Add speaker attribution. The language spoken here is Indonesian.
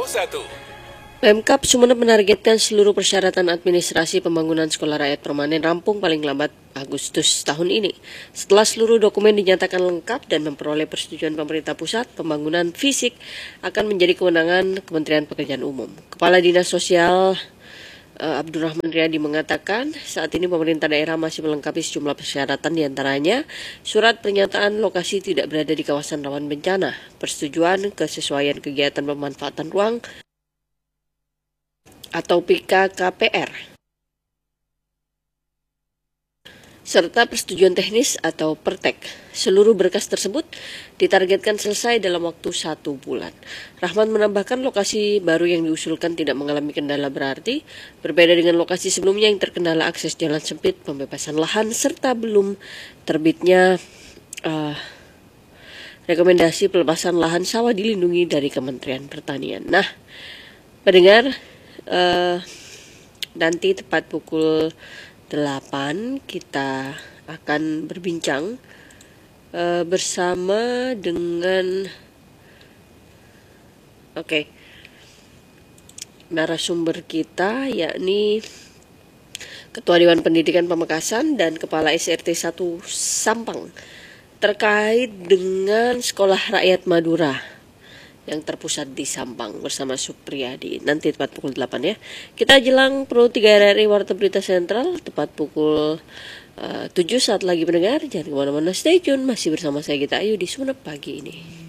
Speaker 1: Pemkab Sumeneb menargetkan seluruh persyaratan administrasi pembangunan sekolah rakyat permanen rampung paling lambat Agustus tahun ini. Setelah seluruh dokumen dinyatakan lengkap dan memperoleh persetujuan pemerintah pusat, pembangunan fisik akan menjadi kewenangan Kementerian Pekerjaan Umum. Kepala Dinas Sosial Abdurrahman Riyadi mengatakan saat ini pemerintah daerah masih melengkapi sejumlah persyaratan, diantaranya surat pernyataan lokasi tidak berada di kawasan rawan bencana, persetujuan kesesuaian kegiatan pemanfaatan ruang atau PKKPR, serta persetujuan teknis atau pertek. Seluruh berkas tersebut ditargetkan selesai dalam waktu 1 bulan. Rahman menambahkan lokasi baru yang diusulkan tidak mengalami kendala berarti, berbeda dengan lokasi sebelumnya yang terkendala akses jalan sempit, pembebasan lahan, serta belum terbitnya rekomendasi pelepasan lahan sawah dilindungi dari Kementerian Pertanian. Nah, pendengar, nanti tepat pukul 8 kita akan berbincang bersama dengan narasumber kita, yakni Ketua Dewan Pendidikan Pamekasan dan Kepala SRT 1 Sampang, terkait dengan Sekolah Rakyat Madura yang terpusat di Sampang bersama Supriyadi. Nanti tepat pukul 8 ya. Kita jelang Pro 3 RRI Warta Berita Sentral tepat pukul 7 saat lagi pendengar. Jangan kemana-mana, stay tune. Masih bersama saya Gita Ayu di Sumeneb pagi ini.